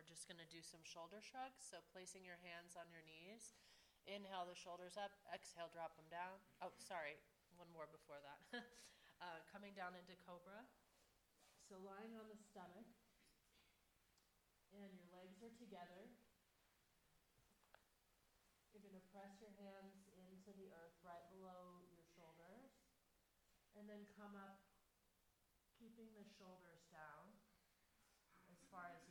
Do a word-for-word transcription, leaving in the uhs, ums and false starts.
just going to do some shoulder shrugs. So placing your hands on your knees. Inhale the shoulders up. Exhale, drop them down. Oh, sorry. One more before that. uh, coming down into cobra. So lying on the stomach. And your legs are together. You're going to press your hands into the earth right below your shoulders. And then come up, keeping the shoulders down as far as